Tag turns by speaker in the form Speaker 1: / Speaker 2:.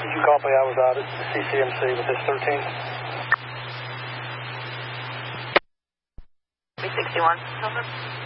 Speaker 1: Did you copy? I was out at the CCMC with this 13.
Speaker 2: B61.